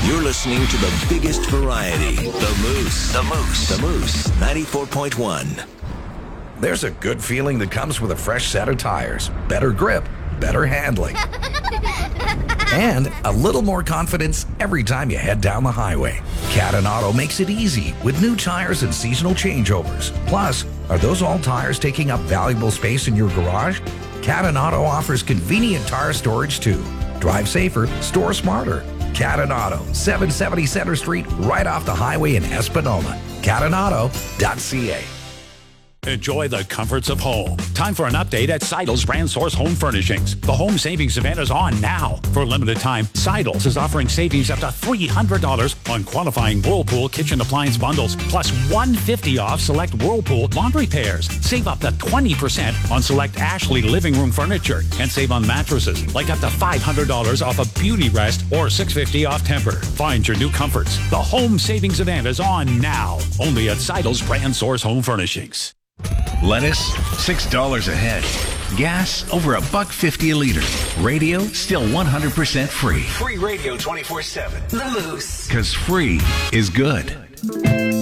You're listening to the biggest variety, The Moose. The Moose. The Moose, 94.1. There's a good feeling that comes with a fresh set of tires, better grip, better handling, and a little more confidence every time you head down the highway. Cat & Auto makes it easy with new tires and seasonal changeovers. Plus, are those old tires taking up valuable space in your garage? Cat & Auto offers convenient tire storage too. Drive safer, store smarter. Cat & Auto, 770 Center Street, right off the highway in Espanola. catandauto.ca. Enjoy the comforts of home. Time for an update at Seidel's Brand Source Home Furnishings. The home savings event is on now. For a limited time, Seidel's is offering savings up to $300 on qualifying Whirlpool kitchen appliance bundles, plus $150 off select Whirlpool laundry pairs. Save up to 20% on select Ashley living room furniture, and save on mattresses, like up to $500 off a Beauty Rest or $650 off Tempur. Find your new comforts. The home savings event is on now. Only at Seidel's Brand Source Home Furnishings. Lettuce, $6 a head. Gas, over $1.50 a liter. Radio, still 100% free. Free radio 24/7. The Moose. Because free is good.